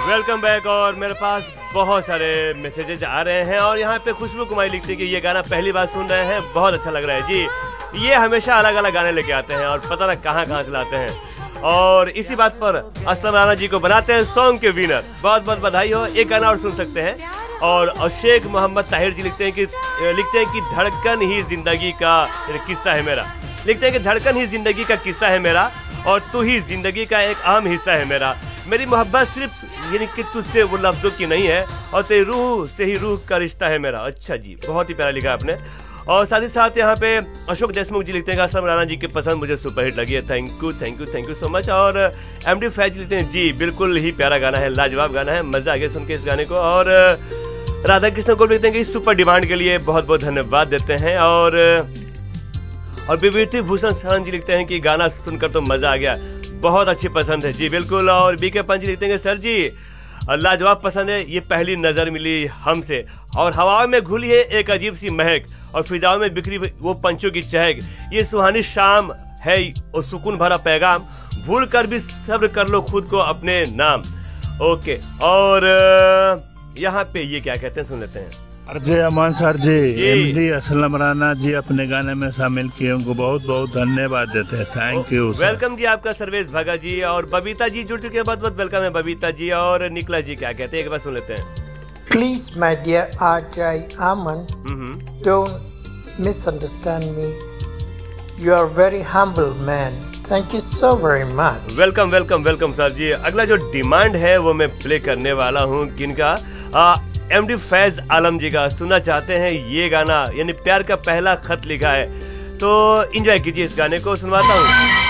Welcome back. और मेरे पास बहुत सारे मैसेजेज आ रहे हैं और यहाँ पे खुशबू कुमारी लिखती है कि ये गाना पहली बार सुन रहे हैं, बहुत अच्छा लग रहा है जी। ये हमेशा अलग अलग गाने लेके आते हैं और पता नहीं कहाँ से लाते हैं। और इसी बात पर असलम राना जी को बनाते हैं सॉन्ग के विनर। बहुत बहुत बधाई हो। एक गाना और सुन सकते हैं। और शेख मोहम्मद ताहिर जी लिखते हैं कि धड़कन ही जिंदगी का किस्सा है मेरा। लिखते हैं कि धड़कन ही जिंदगी का किस्सा है मेरा और तू ही जिंदगी का एक अहम हिस्सा है मेरा। मेरी मोहब्बत सिर्फ यानी कि तुझसे वो लफ्ज़ों की नहीं है और तेरी रूह से ही रूह का रिश्ता है मेरा। अच्छा जी, बहुत ही प्यारा लिखा आपने। और साथ ही साथ यहाँ पे अशोक देशमुख जी लिखते हैं असलम राना जी की पसंद मुझे सुपरहिट लगी है। Thank you so much. और एमडी फैज जी लिखते हैं जी बिल्कुल ही प्यारा गाना है, लाजवाब गाना है, मज़ा आ गया सुन के इस गाने को। और राधा कृष्ण गोल लिखते हैं कि सुपर डिमांड के लिए बहुत बहुत धन्यवाद देते हैं। और विभूति भूषण शरण जी लिखते हैं कि गाना सुनकर तो मज़ा आ गया, बहुत अच्छी पसंद है जी बिल्कुल। और बीके पंच लिखते हैं सर जी लाजवाब पसंद है, ये पहली नज़र मिली हमसे और हवाओं में घुली है एक अजीब सी महक और फिजाओं में बिखरी वो पंचों की चहक। ये सुहानी शाम है और सुकून भरा पैगाम, भूल कर भी सब्र कर लो खुद को अपने नाम। ओके। और यहाँ पे ये क्या कहते हैं सुन लेते हैं। अजय अमान सर जी एमडी असलम राना जी अपने गाने में शामिल किए, उनको बहुत बहुत धन्यवाद देते हैं। Thank you. वेलकम जी आपका सर्वेश भगत जी। और बबीता जी जुड़ चुके हैं, बहुत बहुत वेलकम है बबीता जी। और निकला जी क्या कहते हैं एक बार सुन लेते हैं। Please my dear Ajay Aman, don't misunderstand me. You are very humble man. Thank you so very much. Welcome sir जी। अगला जो डिमांड है वो मैं प्ले करने वाला हूँ किनका, एमडी फैज आलम जी का। सुनना चाहते हैं ये गाना, यानी प्यार का पहला खत लिखा है, तो एंजॉय कीजिए इस गाने को, सुनवाता हूँ।